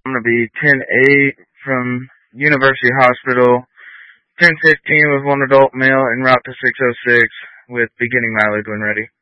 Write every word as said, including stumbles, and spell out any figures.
I'm going to be ten eight from University Hospital, ten fifteen with one adult male en route to six oh six with beginning mileage when ready.